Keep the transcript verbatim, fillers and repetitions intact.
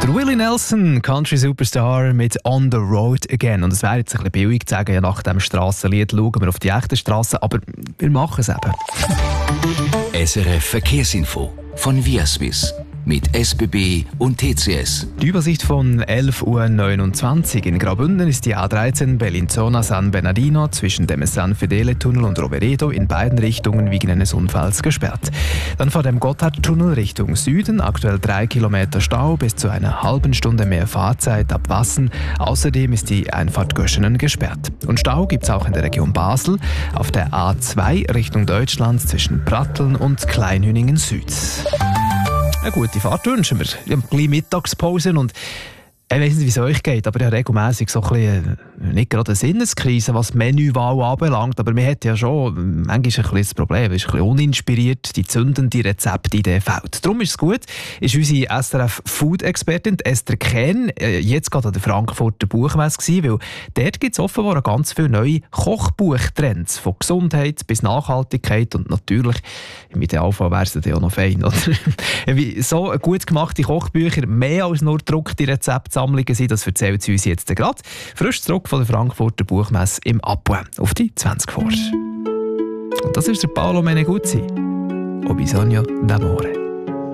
Der Willie Nelson, Country Superstar mit «On the Road Again». Und es wäre jetzt ein bisschen billig zu sagen, ja, nach dem Strassenlied schauen wir auf die echten Strassen, aber wir machen es eben. S R F Verkehrsinfo von Viaswiss mit S B B und T C S. Die Übersicht von elf Uhr neunundzwanzig. In Graubünden ist die A dreizehn Bellinzona-San Bernardino zwischen dem San Fedele-Tunnel und Roveredo in beiden Richtungen wegen eines Unfalls gesperrt. Dann vor dem Gotthardtunnel Richtung Süden, aktuell drei Kilometer Stau, bis zu einer halben Stunde mehr Fahrzeit ab Wassen. Außerdem ist die Einfahrt Göschenen gesperrt. Und Stau gibt es auch in der Region Basel, auf der A zwei Richtung Deutschland zwischen Pratteln und Kleinhüningen Süd. Eine gute Fahrt wünschen wir. Wir haben ein bisschen Mittagspause und ich weiss nicht, wie es euch geht, aber ich habe regelmässig so ein bisschen, nicht gerade eine Sinneskrise, was die Menüwahl anbelangt, aber man hat ja schon manchmal ein bisschen das Problem, es ist ein bisschen uninspiriert, die zündende Rezeptidee fehlt. Darum ist es gut, ist unsere S R F-Food-Expertin Esther Kehn jetzt gerade an der Frankfurter Buchmesse gewesen, weil dort gibt es offenbar ganz viele neue Kochbuchtrends, von Gesundheit bis Nachhaltigkeit und natürlich, im Idealfall wäre es ja auch noch fein, oder? Wie so gut gemachte Kochbücher mehr als nur gedruckte Rezepte Sammlungen sind, das erzählt sie uns jetzt gerade. Frisch zurück von der Frankfurter Buchmesse im Apua auf die zwanzig vor. Und das ist der Paolo Meneguzzi. O bisogno d'amore.